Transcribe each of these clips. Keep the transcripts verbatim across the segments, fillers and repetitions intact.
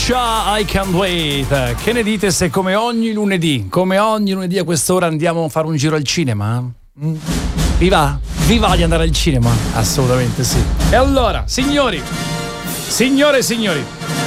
I Can't Wait. Che ne dite se come ogni lunedì, come ogni lunedì a quest'ora andiamo a fare un giro al cinema? Mm? Vi va? Vi va di andare al cinema? Assolutamente sì. E allora, signori, signore e signori,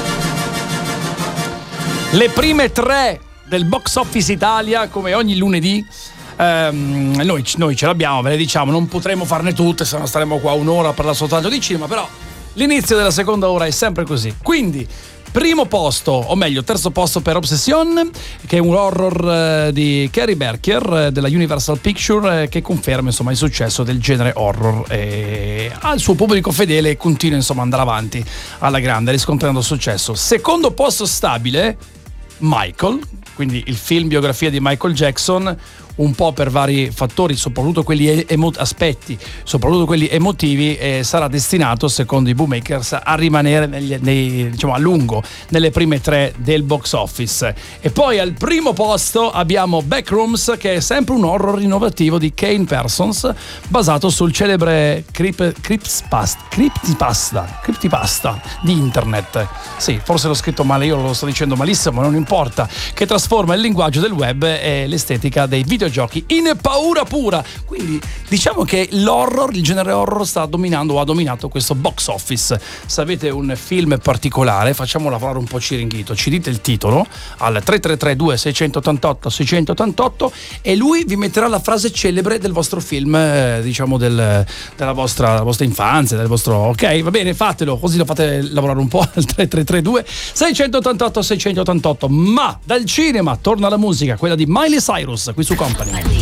le prime tre del Box Office Italia, come ogni lunedì, ehm, noi, noi ce l'abbiamo, ve le diciamo, non potremo farne tutte, se no staremo qua un'ora a parlare soltanto di cinema, però l'inizio della seconda ora è sempre così. Quindi primo posto, o meglio terzo posto per Obsession, che è un horror eh, di Carrie Berker eh, della Universal Pictures, eh, che conferma insomma il successo del genere horror e al suo pubblico fedele e continua insomma ad andare avanti alla grande, riscontrando successo. Secondo posto stabile, Michael, quindi il film biografia di Michael Jackson, un po' per vari fattori, soprattutto quelli emo- aspetti, soprattutto quelli emotivi, eh, sarà destinato, secondo i bookmakers, a rimanere negli, nei, diciamo a lungo nelle prime tre del box office. E poi al primo posto abbiamo Backrooms, che è sempre un horror innovativo di Kane Parsons, basato sul celebre creep, creepypasta, creepypasta, creepypasta di internet. Sì, forse l'ho scritto male, io lo sto dicendo malissimo, ma non importa, che trasforma il linguaggio del web e l'estetica dei video giochi in paura pura. Quindi diciamo che l'horror, il genere horror sta dominando o ha dominato questo box office. Se avete un film particolare, facciamo lavorare un po' Ciringhito, ci dite il titolo al tre tre tre due sei otto otto sei otto otto e lui vi metterà la frase celebre del vostro film, eh, diciamo del, della vostra, vostra infanzia, del vostro, ok, va bene, fatelo, così lo fate lavorare un po' al tre tre tre due sei otto otto sei otto otto. Ma dal cinema torna la musica, quella di Miley Cyrus qui su Company.